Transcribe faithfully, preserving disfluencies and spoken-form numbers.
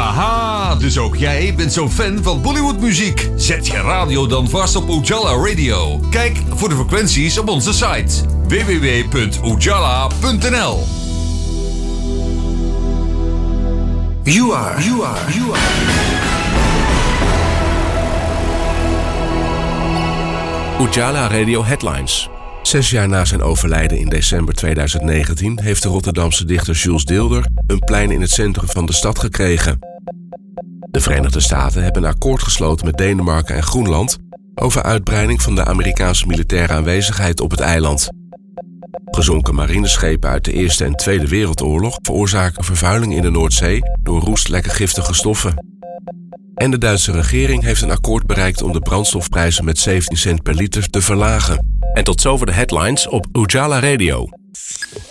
Aha, dus ook jij bent zo'n fan van Bollywoodmuziek. Zet je radio dan vast op Ujala Radio. Kijk voor de frequenties op onze site w w w punt ujala punt n l. You are, you are, you are. Ujala Radio Headlines. Zes jaar na zijn overlijden in december tweeduizend negentien heeft de Rotterdamse dichter Jules Deelder een plein in het centrum van de stad gekregen. De Verenigde Staten hebben een akkoord gesloten met Denemarken en Groenland over uitbreiding van de Amerikaanse militaire aanwezigheid op het eiland. Gezonken marineschepen uit de Eerste en Tweede Wereldoorlog veroorzaken vervuiling in de Noordzee door roestlekke giftige stoffen. En de Duitse regering heeft een akkoord bereikt om de brandstofprijzen met zeventien cent per liter te verlagen. En tot zover de headlines op Ujala Radio.